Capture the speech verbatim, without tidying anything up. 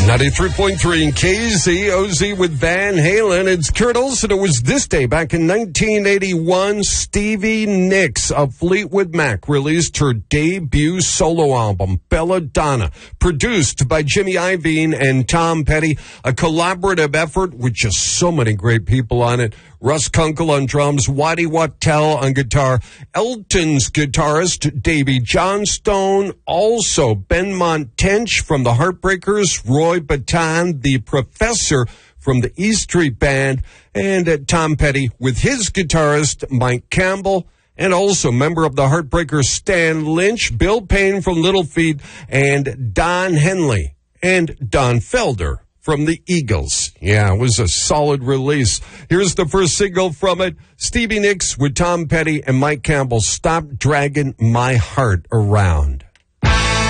ninety-three point three in K Z O Z with Van Halen. It's Kurt Olsen. It was this day back in nineteen eighty-one. Stevie Nicks of Fleetwood Mac released her debut solo album, Belladonna, produced by Jimmy Iovine and Tom Petty. A collaborative effort with just so many great people on it. Russ Kunkel on drums, Waddy Wachtel on guitar, Elton's guitarist, Davy Johnstone, also Benmont Tench from the Heartbreakers, Roy Bataan, the Professor from the E Street Band, and uh, Tom Petty with his guitarist, Mike Campbell, and also member of the Heartbreakers, Stan Lynch, Bill Payne from Little Feat, and Don Henley, and Don Felder from the Eagles. Yeah, it was a solid release. Here's the first single from it. Stevie Nicks with Tom Petty and Mike Campbell, Stop Dragging My Heart Around.